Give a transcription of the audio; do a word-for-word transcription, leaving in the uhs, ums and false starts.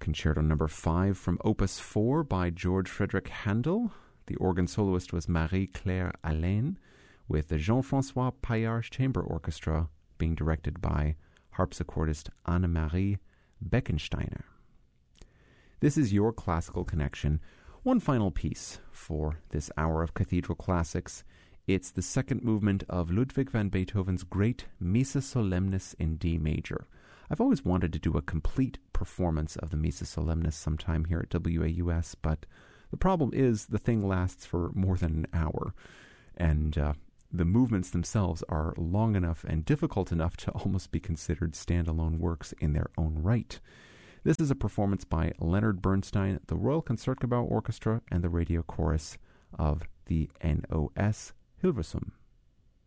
Concerto number five from Opus four by George Frederick Handel. The organ soloist was Marie-Claire Alain, with the Jean-François Paillard Chamber Orchestra being directed by harpsichordist Annemarie Beckensteiner. This is your classical connection. One final piece for this hour of Cathedral Classics. It's the second movement of Ludwig van Beethoven's great Missa Solemnis in D major. I've always wanted to do a complete performance of the Missa Solemnis sometime here at W A U S, but the problem is the thing lasts for more than an hour, and uh, the movements themselves are long enough and difficult enough to almost be considered standalone works in their own right. This is a performance by Leonard Bernstein, the Royal Concertgebouw Orchestra, and the radio chorus of the N O S Hilversum.